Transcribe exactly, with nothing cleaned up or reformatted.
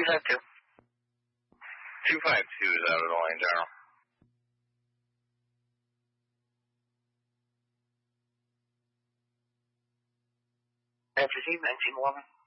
two five two. two five two is out of the lane, General. That's received, nineteen eleven.